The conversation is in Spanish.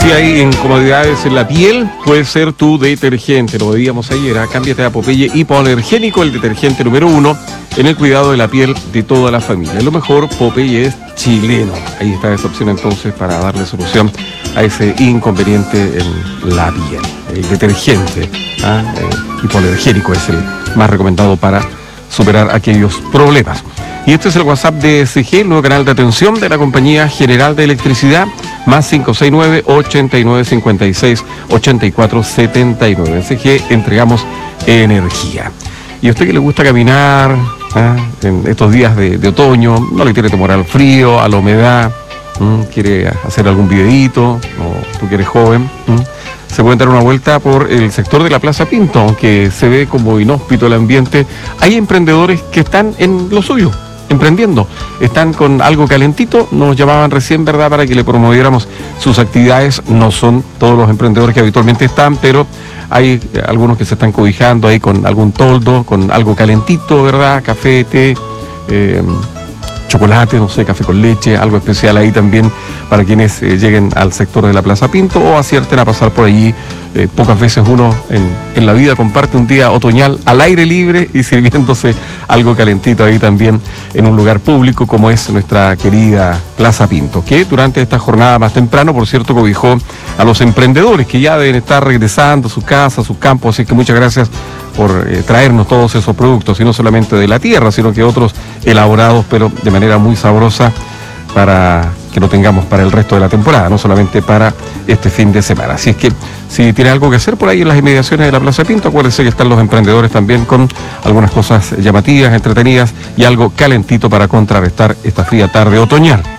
Si hay incomodidades en la piel, puede ser tu detergente. Lo veíamos ayer, cámbiate a Popeye Hipoalergénico, el detergente número 1 en el cuidado de la piel de toda la familia. Lo mejor, Popeye es chileno. Ahí está esa opción entonces para darle solución a ese inconveniente en la piel. El detergente hipoalergénico es el más recomendado para superar aquellos problemas. Y este es el WhatsApp de SG, el nuevo canal de atención de la Compañía General de Electricidad, más 569-8956-8479. En SG entregamos energía. Y a usted que le gusta caminar en estos días de otoño, no le tiene temor al frío, a la humedad, quiere hacer algún videíto, o tú que eres joven, se pueden dar una vuelta por el sector de la Plaza Pinto, aunque se ve como inhóspito el ambiente. Hay emprendedores que están en lo suyo, emprendiendo, están con algo calentito. Nos llamaban recién, ¿verdad?, para que le promoviéramos sus actividades. No son todos los emprendedores que habitualmente están, pero hay algunos que se están cobijando ahí con algún toldo, con algo calentito, ¿verdad?, café, té, chocolate, no sé, café con leche, algo especial ahí también para quienes lleguen al sector de la Plaza Pinto o acierten a pasar por allí. Pocas veces uno en la vida comparte un día otoñal al aire libre y sirviéndose algo calentito ahí también en un lugar público como es nuestra querida Plaza Pinto, que durante esta jornada más temprano, por cierto, cobijó a los emprendedores que ya deben estar regresando a sus casas, a sus campos. Así que muchas gracias por traernos todos esos productos, y no solamente de la tierra, sino que otros elaborados, pero de manera muy sabrosa, para que lo tengamos para el resto de la temporada, no solamente para este fin de semana. Así es que si tiene algo que hacer por ahí en las inmediaciones de la Plaza Pinto, acuérdense que están los emprendedores también con algunas cosas llamativas, entretenidas y algo calentito para contrarrestar esta fría tarde otoñal.